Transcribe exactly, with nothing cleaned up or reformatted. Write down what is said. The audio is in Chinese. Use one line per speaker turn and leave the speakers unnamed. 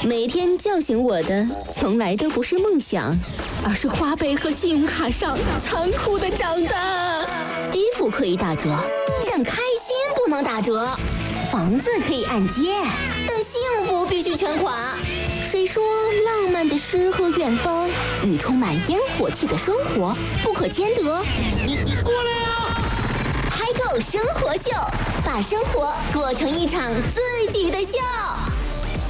每天叫醒我的，从来都不是梦想，而是花呗和信用卡上残酷的账单。衣服可以打折，但开心不能打折；房子可以按揭，但幸福必须全款。谁说浪漫的诗和远方与充满烟火气的生活不可兼得？
你你过来呀！
嗨购生活秀，把生活过成一场自己的秀。